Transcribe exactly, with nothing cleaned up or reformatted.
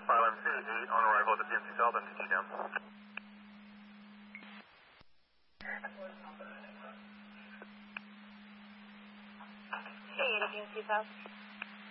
Pilot C eight on arrival at the P M C South and T down. C eight at P M C South.